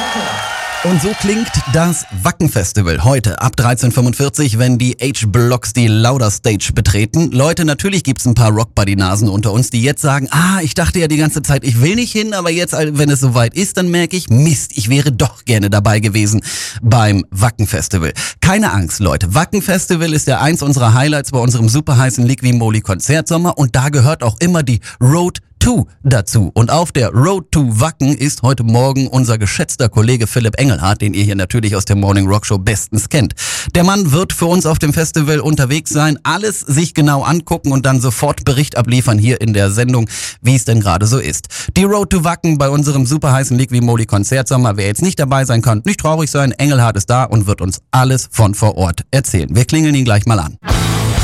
Und so klingt das Wacken-Festival heute ab 13:45, wenn die H-Blocks die Lauder Stage betreten. Leute, natürlich gibt's ein paar Rockbuddy-Nasen unter uns, die jetzt sagen, ich dachte ja die ganze Zeit, ich will nicht hin, aber jetzt, wenn es soweit ist, dann merke ich, Mist, ich wäre doch gerne dabei gewesen beim Wacken-Festival. Keine Angst, Leute, Wacken-Festival ist ja eins unserer Highlights bei unserem super heißen Liqui-Moly Konzertsommer und da gehört auch immer die Road to dazu. Und auf der Road to Wacken ist heute Morgen unser geschätzter Kollege Philipp Engelhardt, den ihr hier natürlich aus der Morning Rock Show bestens kennt. Der Mann wird für uns auf dem Festival unterwegs sein, alles sich genau angucken und dann sofort Bericht abliefern hier in der Sendung, wie es denn gerade so ist. Die Road to Wacken bei unserem super heißen Liqui-Moly Konzertsommer. Wer jetzt nicht dabei sein kann, nicht traurig sein. Engelhardt ist da und wird uns alles von vor Ort erzählen. Wir klingeln ihn gleich mal an.